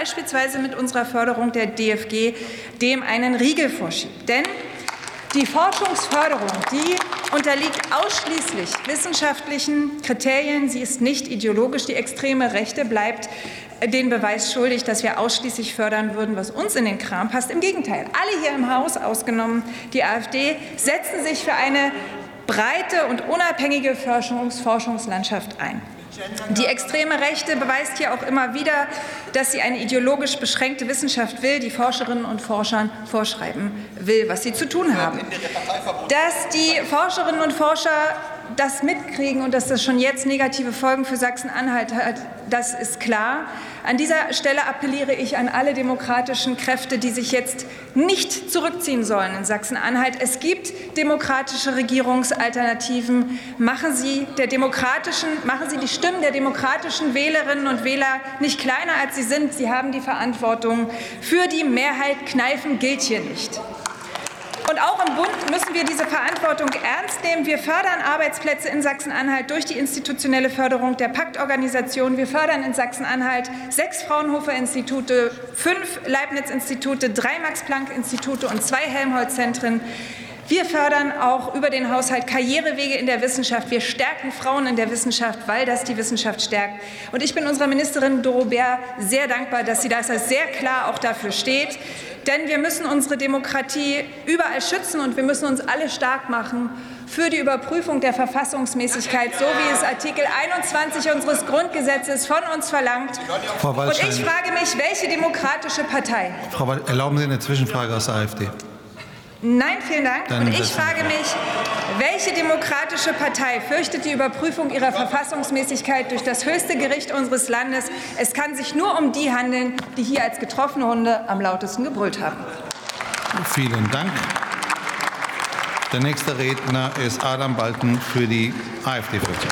beispielsweise mit unserer Förderung der DFG, dem einen Riegel vorschiebt. Denn die Forschungsförderung, die unterliegt ausschließlich wissenschaftlichen Kriterien. Sie ist nicht ideologisch. Die extreme Rechte bleibt den Beweis schuldig, dass wir ausschließlich fördern würden, was uns in den Kram passt. Im Gegenteil, alle hier im Haus, ausgenommen die AfD, setzen sich für eine breite und unabhängige Forschungslandschaft ein. Die extreme Rechte beweist hier auch immer wieder, dass sie eine ideologisch beschränkte Wissenschaft will, die Forscherinnen und Forschern vorschreiben will, was sie zu tun haben. Dass die Forscherinnen und Forscher das mitkriegen und dass das schon jetzt negative Folgen für Sachsen-Anhalt hat, das ist klar. An dieser Stelle appelliere ich an alle demokratischen Kräfte, die sich jetzt nicht zurückziehen sollen in Sachsen-Anhalt. Es gibt demokratische Regierungsalternativen. Machen Sie die Stimmen der demokratischen Wählerinnen und Wähler nicht kleiner, als sie sind. Sie haben die Verantwortung für die Mehrheit. Kneifen gilt hier nicht. Und auch im Bund müssen wir diese Verantwortung ernst nehmen. Wir fördern Arbeitsplätze in Sachsen-Anhalt durch die institutionelle Förderung der Paktorganisation. Wir fördern in Sachsen-Anhalt 6 Fraunhofer-Institute, 5 Leibniz-Institute, 3 Max-Planck-Institute und 2 Helmholtz-Zentren. Wir fördern auch über den Haushalt Karrierewege in der Wissenschaft. Wir stärken Frauen in der Wissenschaft, weil das die Wissenschaft stärkt. Und ich bin unserer Ministerin Doro Bär sehr dankbar, dass sie da sehr klar auch dafür steht. Denn wir müssen unsere Demokratie überall schützen und wir müssen uns alle stark machen für die Überprüfung der Verfassungsmäßigkeit, so wie es Artikel 21 unseres Grundgesetzes von uns verlangt. Und ich frage mich, welche demokratische Partei? Frau Waldstein, erlauben Sie eine Zwischenfrage aus der AfD? Nein, vielen Dank. Und ich frage mich, welche demokratische Partei fürchtet die Überprüfung ihrer Verfassungsmäßigkeit durch das höchste Gericht unseres Landes? Es kann sich nur um die handeln, die hier als getroffene Hunde am lautesten gebrüllt haben. Vielen Dank. Der nächste Redner ist Adam Balken für die AfD-Fraktion.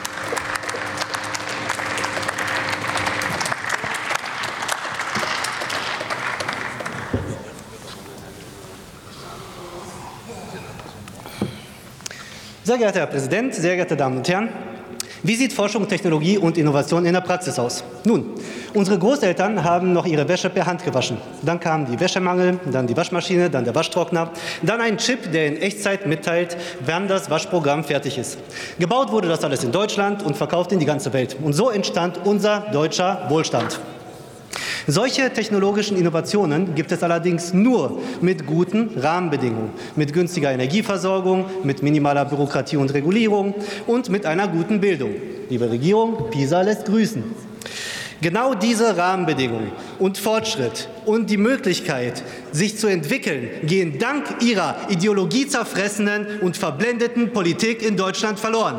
Sehr geehrter Herr Präsident, sehr geehrte Damen und Herren! Wie sieht Forschung, Technologie und Innovation in der Praxis aus? Nun, unsere Großeltern haben noch ihre Wäsche per Hand gewaschen. Dann kam die Wäschemangel, dann die Waschmaschine, dann der Waschtrockner, dann ein Chip, der in Echtzeit mitteilt, wann das Waschprogramm fertig ist. Gebaut wurde das alles in Deutschland und verkauft in die ganze Welt. Und so entstand unser deutscher Wohlstand. Solche technologischen Innovationen gibt es allerdings nur mit guten Rahmenbedingungen, mit günstiger Energieversorgung, mit minimaler Bürokratie und Regulierung und mit einer guten Bildung. Liebe Regierung, PISA lässt grüßen. Genau diese Rahmenbedingungen und Fortschritt und die Möglichkeit, sich zu entwickeln, gehen dank Ihrer ideologiezerfressenen und verblendeten Politik in Deutschland verloren.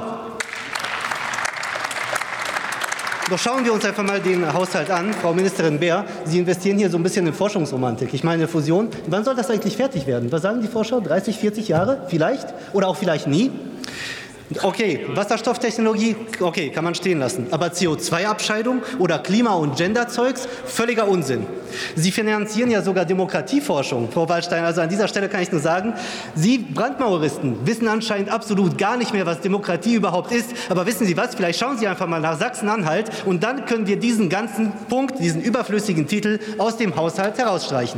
Doch schauen wir uns einfach mal den Haushalt an. Frau Ministerin Bär, Sie investieren hier so ein bisschen in Forschungsromantik. Ich meine, Fusion, wann soll das eigentlich fertig werden? Was sagen die Forscher? 30, 40 Jahre? Vielleicht? Oder auch vielleicht nie? Okay, Wasserstofftechnologie, okay, kann man stehen lassen. Aber CO2-Abscheidung oder Klima- und Genderzeugs, völliger Unsinn. Sie finanzieren ja sogar Demokratieforschung, Frau Waldstein. Also an dieser Stelle kann ich nur sagen, Sie Brandmauristen wissen anscheinend absolut gar nicht mehr, was Demokratie überhaupt ist. Aber wissen Sie was, vielleicht schauen Sie einfach mal nach Sachsen-Anhalt und dann können wir diesen ganzen Punkt, diesen überflüssigen Titel aus dem Haushalt herausstreichen.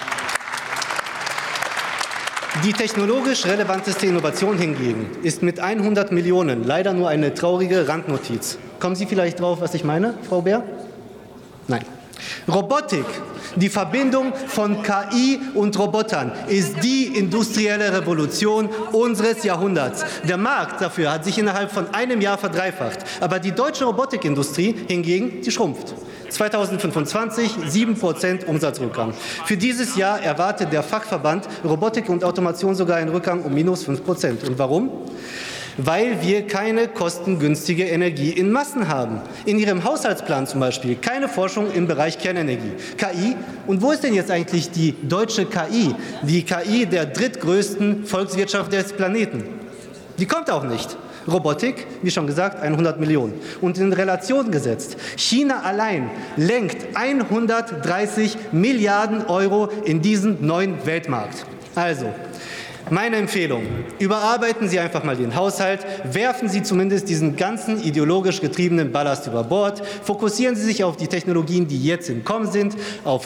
Die technologisch relevanteste Innovation hingegen ist mit 100 Millionen leider nur eine traurige Randnotiz. Kommen Sie vielleicht drauf, was ich meine, Frau Bär? Nein. Robotik, die Verbindung von KI und Robotern, ist die industrielle Revolution unseres Jahrhunderts. Der Markt dafür hat sich innerhalb von einem Jahr verdreifacht. Aber die deutsche Robotikindustrie hingegen, die schrumpft. 2025 7% Umsatzrückgang. Für dieses Jahr erwartet der Fachverband Robotik und Automation sogar einen Rückgang um -5%. Und warum? Weil wir keine kostengünstige Energie in Massen haben. In Ihrem Haushaltsplan zum Beispiel keine Forschung im Bereich Kernenergie. KI, und wo ist denn jetzt eigentlich die deutsche KI? Die KI der drittgrößten Volkswirtschaft des Planeten. Die kommt auch nicht. Robotik, wie schon gesagt, 100 Millionen. Und in Relation gesetzt, China allein lenkt 130 Milliarden € in diesen neuen Weltmarkt. Also, meine Empfehlung, überarbeiten Sie einfach mal den Haushalt, werfen Sie zumindest diesen ganzen ideologisch getriebenen Ballast über Bord, fokussieren Sie sich auf die Technologien, die jetzt im Kommen sind, auf